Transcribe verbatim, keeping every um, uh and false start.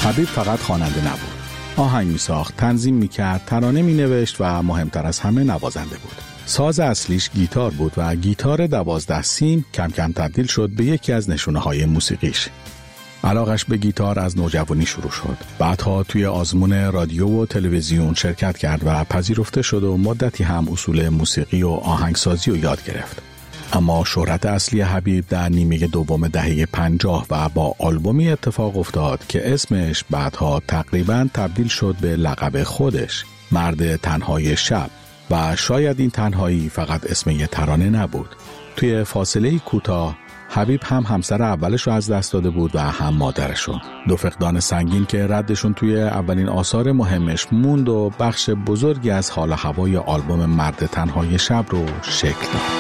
حبیب فقط خواننده نبود. آهنگ می‌ساخت، تنظیم می‌کرد، ترانه می‌نوشت و مهمتر از همه نوازنده بود. ساز اصلیش گیتار بود و گیتار دوازده سیم کم کم تبدیل شد به یکی از نشونه‌های موسیقیش. علاقش به گیتار از نوجوانی شروع شد. بعدها توی آزمون رادیو و تلویزیون شرکت کرد و پذیرفته شد و مدتی هم اصول موسیقی و آهنگسازی رو یاد گرفت. اما شهرت اصلی حبیب در نیمه دوم دهه پنجاه و با آلبومی اتفاق افتاد که اسمش بعدها تقریباً تبدیل شد به لقب خودش، مرد تنهای شب. و شاید این تنهایی فقط اسم یه ترانه نبود. توی فاصله کوتاه حبیب هم همسر اولش رو از دست داده بود و هم مادرشون. دو فقدان سنگین که ردشون توی اولین آثار مهمش موند و بخش بزرگی از حال و هوای آلبوم مرد تنهای شب رو شکل داد.